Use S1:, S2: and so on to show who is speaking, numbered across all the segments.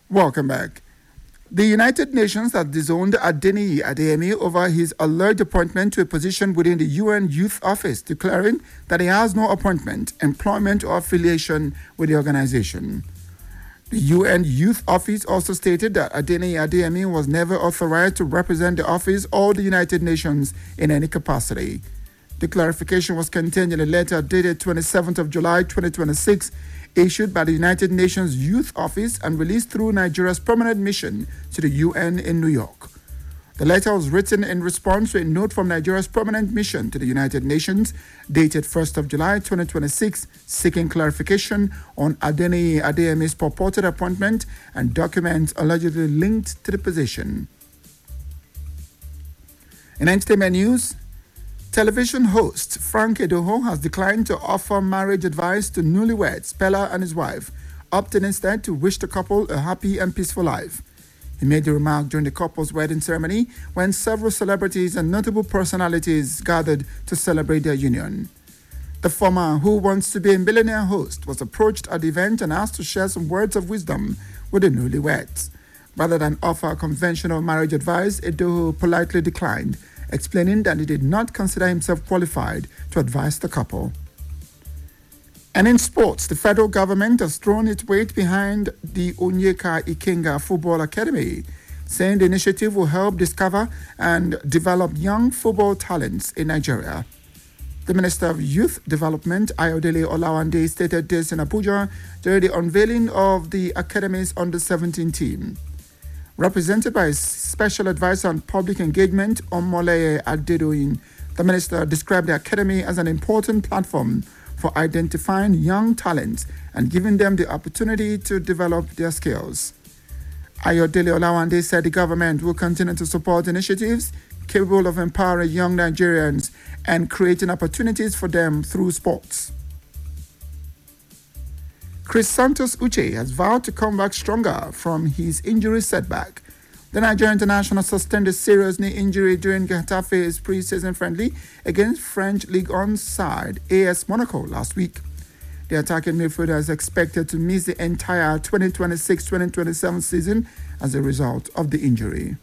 S1: Welcome back. The United Nations has disowned Adeniyi Adeyemi over his alleged appointment to a position within the UN Youth Office, declaring that he has no appointment, employment, or affiliation with the organization. The UN Youth Office also stated that Adeniyi Adeyemi was never authorized to represent the office or the United Nations in any capacity. The clarification was contained in a letter dated 27th of July 2026, issued by the United Nations Youth Office and released through Nigeria's permanent mission to the UN in New York. The letter was written in response to a note from Nigeria's permanent mission to the United Nations dated 1st of July 2026, seeking clarification on Adeniyi Adeyemi's purported appointment and documents allegedly linked to the position. In entertainment news, television host Frank Edoho has declined to offer marriage advice to newlyweds Pella and his wife, opting instead to wish the couple a happy and peaceful life. He made the remark during the couple's wedding ceremony when several celebrities and notable personalities gathered to celebrate their union. The former, who wants to be a millionaire host, was approached at the event and asked to share some words of wisdom with the newlyweds. Rather than offer conventional marriage advice, Edoho politely declined, explaining that he did not consider himself qualified to advise the couple. And in sports, the federal government has thrown its weight behind the Onyeka Ikenga Football Academy, saying the initiative will help discover and develop young football talents in Nigeria. The Minister of Youth Development, Ayodele Olawande, stated this in Abuja during the unveiling of the Academy's Under-17 team. Represented by Special Advisor on Public Engagement, Omoleye Adedoyin, the minister described the academy as an important platform for identifying young talents and giving them the opportunity to develop their skills. Ayodele Olawande said the government will continue to support initiatives capable of empowering young Nigerians and creating opportunities for them through sports. Chris Santos Uche has vowed to come back stronger from his injury setback. The Nigerian international sustained a serious knee injury during Getafe's pre-season friendly against French Ligue 1 side AS Monaco last week. The attacking midfielder is expected to miss the entire 2026-2027 season as a result of the injury.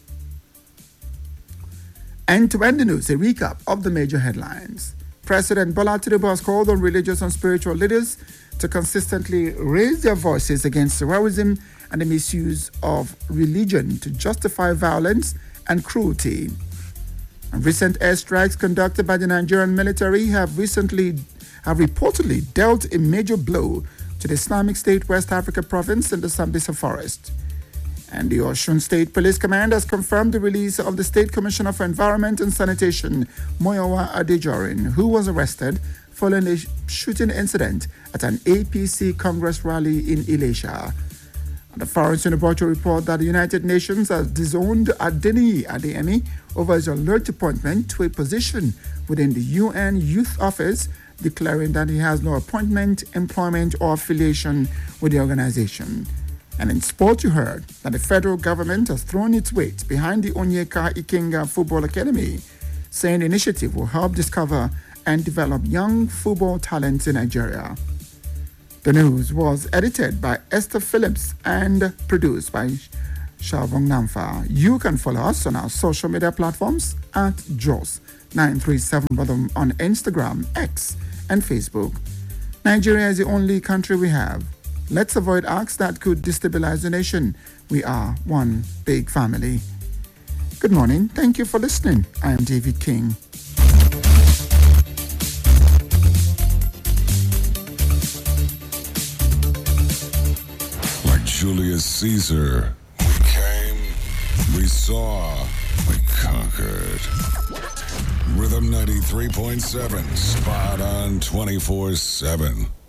S1: And to end the news, a recap of the major headlines. President Bola Tinubu has called on religious and spiritual leaders to consistently raise their voices against terrorism and the misuse of religion to justify violence and cruelty. And recent airstrikes conducted by the Nigerian military have reportedly dealt a major blow to the Islamic State West Africa province in the Sambisa Forest. And the Osun State Police Command has confirmed the release of the State Commissioner for Environment and Sanitation, Moyowa Adejorin, who was arrested following a shooting incident at an APC Congress rally in Ilesha. The Foreign Unibocho report that the United Nations has disowned Adeniyi Adeyemi over his alleged appointment to a position within the UN Youth Office, declaring that he has no appointment, employment, or affiliation with the organization. And in sport, you heard that the federal government has thrown its weight behind the Onyeka Ikenga Football Academy, saying the initiative will help discover and develop young football talents in Nigeria. The news was edited by Esther Phillips and produced by Shavong Namfa. You can follow us on our social media platforms at JOS937 on Instagram, X, and Facebook. Nigeria is the only country we have. Let's avoid acts that could destabilize the nation. We are one big family. Good morning. Thank you for listening. I am David King.
S2: Like Julius Caesar, we came, we saw, we conquered. Rhythm 93.7, spot on 24/7.